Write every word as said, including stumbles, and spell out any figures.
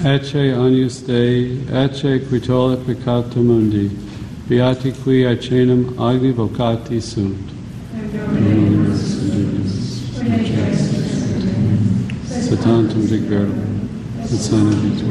Ecce agnus Dei, ecce qui tollit peccata mundi, beati qui aecenum agni vocati sunt. Satantum dic verbum, et sana vitam.